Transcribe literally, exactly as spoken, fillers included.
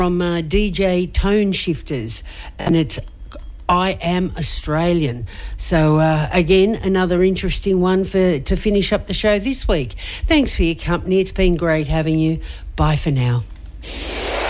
from uh, D J Tone Shifters, and it's I Am Australian. So, uh, again, another interesting one for to finish up the show this week. Thanks for your company. It's been great having you. Bye for now.